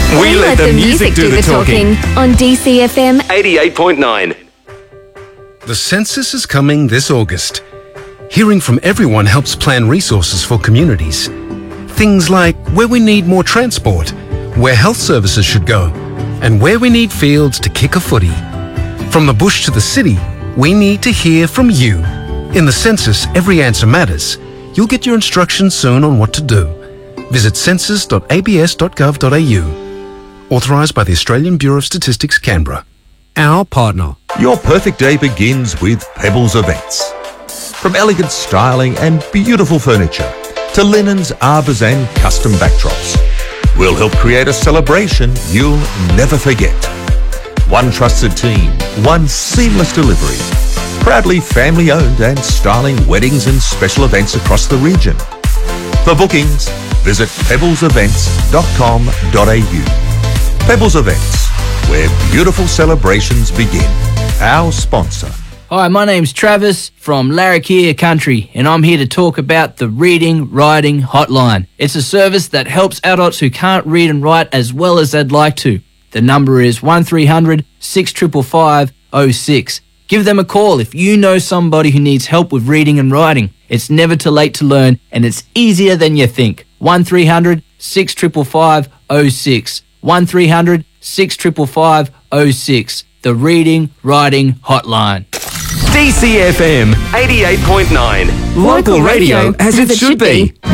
We let the music do the talking. On DCFM 88.9. The census is coming this August. Hearing from everyone helps plan resources for communities. Things like where we need more transport, where health services should go, and where we need fields to kick a footy. From the bush to the city, we need to hear from you. In the census, every answer matters. You'll get your instructions soon on what to do. Visit census.abs.gov.au. Authorised by the Australian Bureau of Statistics, Canberra. Our partner. Your perfect day begins with Pebbles Events. From elegant styling and beautiful furniture to linens, arbours and custom backdrops, we'll help create a celebration you'll never forget. One trusted team, one seamless delivery. Proudly family owned and styling weddings and special events across the region. For bookings, visit pebblesevents.com.au. Pebbles Events, where beautiful celebrations begin. Our sponsor. Hi, my name's Travis from Larrakia Country, and I'm here to talk about the Reading Writing Hotline. It's a service that helps adults who can't read and write as well as they'd like to. The number is 1300 655 06. Give them a call if you know somebody who needs help with reading and writing. It's never too late to learn, and it's easier than you think. 1300 655 06. 1300 655 06. The Reading Writing Hotline. DCFM 88.9. Local radio as it should be.